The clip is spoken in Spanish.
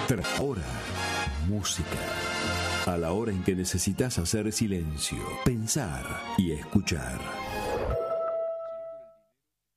Ahora, música. A la hora en que necesitas hacer silencio, pensar y escuchar.